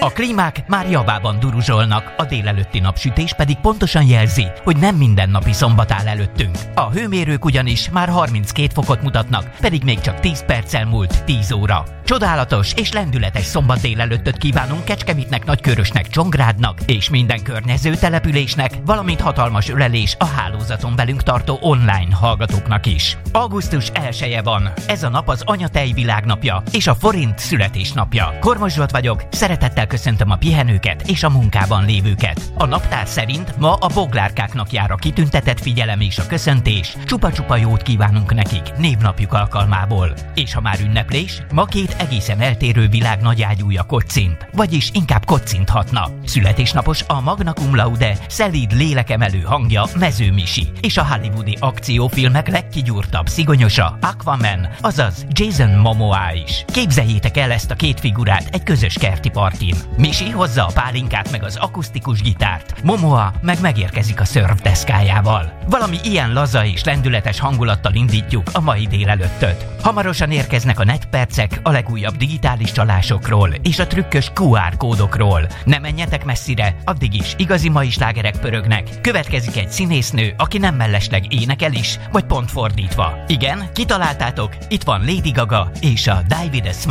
A klímák már javában duruzsolnak, a délelőtti napsütés pedig pontosan jelzi, hogy nem mindennapi szombat áll előttünk. A hőmérők ugyanis már 32 fokot mutatnak, pedig még csak 10 perccel múlt 10 óra. Csodálatos és lendületes szombat délelőttöt kívánunk Kecskemétnek, Nagykörösnek, Csongrádnak és minden környező településnek, valamint hatalmas ölelés a hálózaton belünk tartó online hallgatóknak is. Augusztus 1-je van. Ez a nap az anyatej világnapja és a forint születésnapja. Kormos Zsolt vagyok, szeretettel köszöntöm a pihenőket és a munkában lévőket. A naptár szerint ma a boglárkák napjára kitüntetett figyelem és a köszöntés. Csupa-csupa jót kívánunk nekik névnapjuk alkalmából. És ha már ünneplés, ma két egészen eltérő világ nagyágyúja koccint, vagyis inkább kocinthatna. Születésnapos a magna cum laude, szelíd lélekemelő hangja Mező Misi, és a hollywoodi akciófilmek legkigyúrtabb szigonyosa Aquaman, azaz Jason Momoa is. Képzeljétek el ezt a két figurát egy közös kerti partin. Misi hozza a pálinkát meg az akusztikus gitárt, Momoa meg megérkezik a szörfdeszkájával. Valami ilyen laza és lendületes hangulattal indítjuk a mai délelőttöt. Hamarosan érkeznek a netpercek a legújabb digitális csalásokról és a trükkös QR kódokról. Ne menjetek messzire, addig is igazi mai slágerek pörögnek. Következik egy színésznő, aki nem mellesleg énekel is, vagy pont fordítva. Igen, kitaláltátok, itt van Lady Gaga és a Die With A Smile.